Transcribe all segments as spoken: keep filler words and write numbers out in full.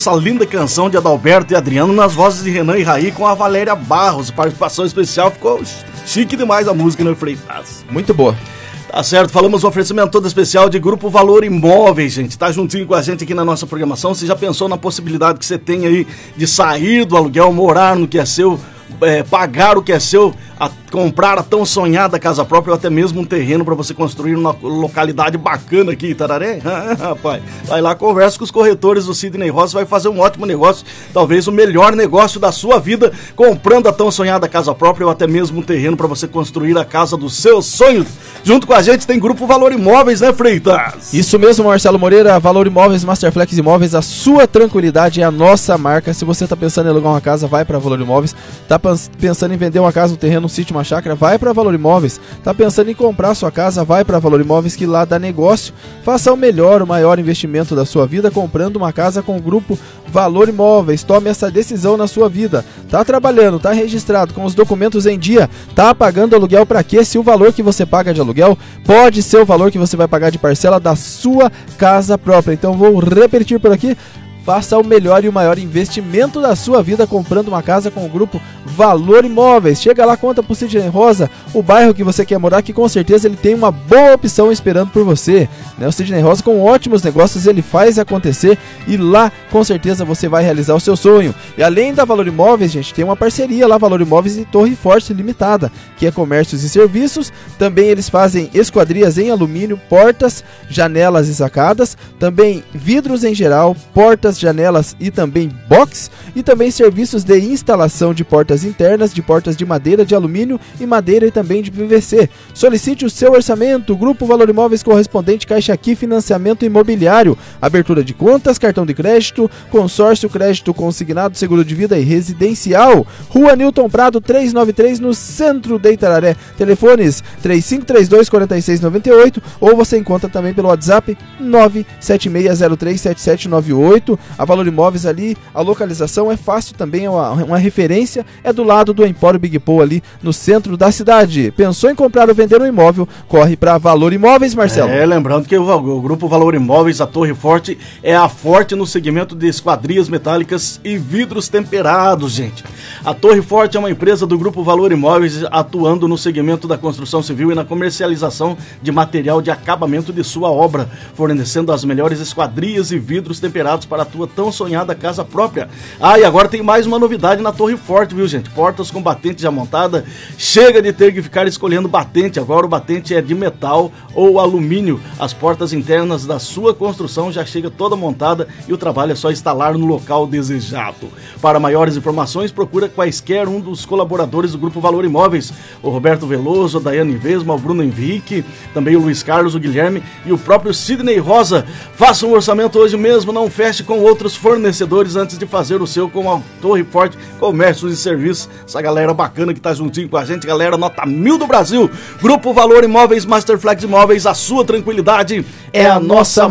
Essa linda canção de Adalberto e Adriano nas vozes de Renan e Raí com a Valéria Barros. Participação especial, ficou chique demais a música, né, Freitas? Muito boa. Tá certo, falamos do oferecimento todo especial de Grupo Valor Imóveis, gente. Tá juntinho com a gente aqui na nossa programação. Você já pensou na possibilidade que você tem aí de sair do aluguel, morar no que é seu, é, pagar o que é seu, a comprar a tão sonhada casa própria ou até mesmo um terreno para você construir numa localidade bacana aqui em Itararé? Rapaz, vai lá, conversa com os corretores do Sidney Rosa, vai fazer um ótimo negócio, talvez o melhor negócio da sua vida, comprando a tão sonhada casa própria ou até mesmo um terreno para você construir a casa dos seus sonhos. Junto com a gente tem Grupo Valor Imóveis, né, Freitas? Isso mesmo, Marcelo Moreira, Valor Imóveis, Masterflex Imóveis, a sua tranquilidade é a nossa marca. Se você está pensando em alugar uma casa, vai para Valor Imóveis. Está pensando em vender uma casa, um terreno, um sítio, uma chácara, vai para Valor Imóveis. Tá pensando em comprar sua casa, vai para Valor Imóveis, que lá dá negócio. Faça o melhor, o maior investimento da sua vida comprando uma casa com o Grupo Valor Imóveis. Tome essa decisão na sua vida. Tá trabalhando, tá registrado com os documentos em dia, tá pagando aluguel para quê? Se o valor que você paga de aluguel pode ser o valor que você vai pagar de parcela da sua casa própria. Então vou repetir por aqui. Faça o melhor e o maior investimento da sua vida comprando uma casa com o Grupo Valor Imóveis. Chega lá, conta pro Sidney Rosa o bairro que você quer morar, que com certeza ele tem uma boa opção esperando por você, né? O Sidney Rosa, com ótimos negócios, ele faz acontecer e lá com certeza você vai realizar o seu sonho. E além da Valor Imóveis, gente, tem uma parceria lá, Valor Imóveis e Torre Forte Limitada, que é comércios e serviços. Também eles fazem esquadrias em alumínio, portas, janelas e sacadas, também vidros em geral, portas, janelas e também box, e também serviços de instalação de portas internas, de portas de madeira, de alumínio e madeira e também de P V C. Solicite o seu orçamento. Grupo Valor Imóveis correspondente Caixa Aqui Financiamento Imobiliário, abertura de contas, cartão de crédito, consórcio, crédito consignado, seguro de vida e residencial. Rua Newton Prado trezentos e noventa e três, no centro de Itararé. Telefones três cinco três dois, quatro seis nove oito, ou você encontra também pelo WhatsApp nove sete seis zero três sete sete nove oito. A Valor Imóveis ali, a localização é fácil também, é uma, uma referência, é do lado do Empório Big Paul ali no centro da cidade. Pensou em comprar ou vender um imóvel? Corre para Valor Imóveis, Marcelo. É, lembrando que o, o Grupo Valor Imóveis, a Torre Forte, é a forte no segmento de esquadrias metálicas e vidros temperados, gente. A Torre Forte é uma empresa do Grupo Valor Imóveis atuando no segmento da construção civil e na comercialização de material de acabamento de sua obra, fornecendo as melhores esquadrias e vidros temperados para a tua tão sonhada casa própria. Ah, e agora tem mais uma novidade na Torre Forte, viu, gente? Portas com batente já montada. Chega de ter que ficar escolhendo batente. Agora o batente é de metal ou alumínio. As portas internas da sua construção já chega toda montada e o trabalho é só instalar no local desejado. Para maiores informações, procura quaisquer um dos colaboradores do Grupo Valor Imóveis. O Roberto Veloso, a Daiane Vesma, o Bruno Henrique, também o Luiz Carlos, o Guilherme e o próprio Sidney Rosa. Faça um orçamento hoje mesmo, não feche com outros fornecedores antes de fazer o seu com a Torre Forte Comércios e Serviços. Essa galera bacana que tá juntinho com a gente, galera nota mil do Brasil. Grupo Valor Imóveis, Masterflex Imóveis, a sua tranquilidade é a nossa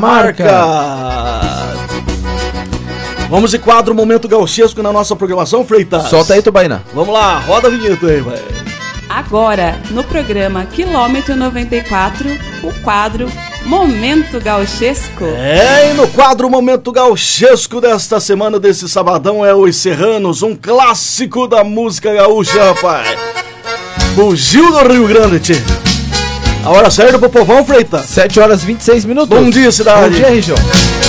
marca. Vamos de quadro Momento Gauchesco na nossa programação, Freitas. Solta aí, Tubaína. Vamos lá, roda a vinheta aí, vai. Agora, no programa Quilômetro noventa e quatro, o quadro Momento Gauchesco. É, e no quadro Momento Gauchesco desta semana, desse sabadão, é Os Serranos, um clássico da música gaúcha, rapaz. Fugiu do Rio Grande, tchê. A hora certa pro povão, Freitas. sete horas e vinte e seis minutos. Bom dia, cidade. Bom dia, região.